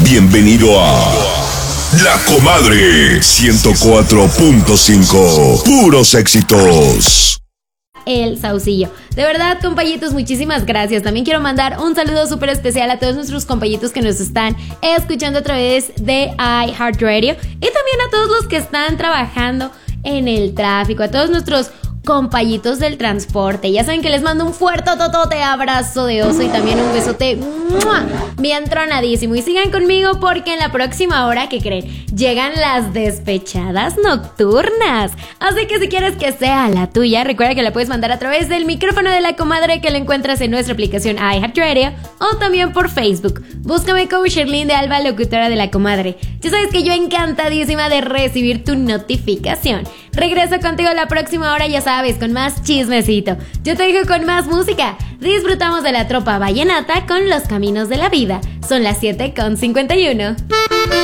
Bienvenido a La Comadre 104.5. Puros éxitos. El Saucillo. De verdad, compañitos, muchísimas gracias. También quiero mandar un saludo súper especial a todos nuestros compañitos que nos están escuchando a través de iHeartRadio y también a todos los que están trabajando en el tráfico, a todos nuestros compañitos del transporte. Ya saben que les mando un fuerte totote abrazo de oso y también un besote bien tronadísimo. Y sigan conmigo porque en la próxima hora, ¿qué creen? Llegan las despechadas nocturnas. Así que si quieres que sea la tuya, recuerda que la puedes mandar a través del micrófono de la comadre que la encuentras en nuestra aplicación iHeartRadio o también por Facebook. Búscame como Sherlyn de Alba, locutora de La Comadre. Ya sabes que yo encantadísima de recibir tu notificación. Regreso contigo la próxima hora, ya sabes, con más chismecito. Yo te dejo con más música. Disfrutamos de la tropa vallenata con Los Caminos de la Vida. Son las 7:51.